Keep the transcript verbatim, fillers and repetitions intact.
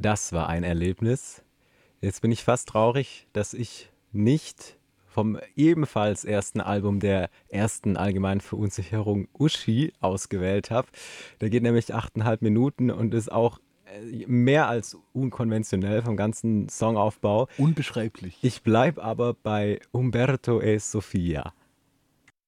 Das war ein Erlebnis. Jetzt bin ich fast traurig, dass ich nicht vom ebenfalls ersten Album der ersten allgemeinen Verunsicherung Uschi ausgewählt habe. Der geht nämlich achteinhalb Minuten und ist auch äh, mehr als unkonventionell vom ganzen Songaufbau. Unbeschreiblich. Ich bleibe aber bei Umberto e Sofia.